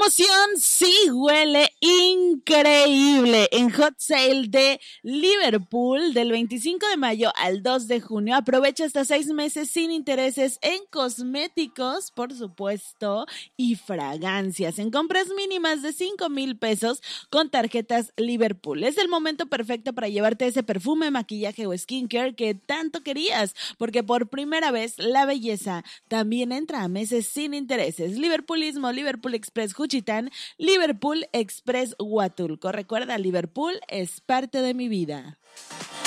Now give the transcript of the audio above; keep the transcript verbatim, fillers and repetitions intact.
promoción sí huele increíble. En Hot Sale de Liverpool del veinticinco de mayo al dos de junio aprovecha hasta seis meses sin intereses en cosméticos, por supuesto, y fragancias en compras mínimas de cinco mil pesos con tarjetas Liverpool. Es el momento perfecto para llevarte ese perfume, maquillaje o skincare que tanto querías, porque por primera vez la belleza también entra a meses sin intereses. Liverpoolismo, Liverpool Express Juchitán, Liverpool Express Huatulco. Recuerda, Liverpool es parte de mi vida.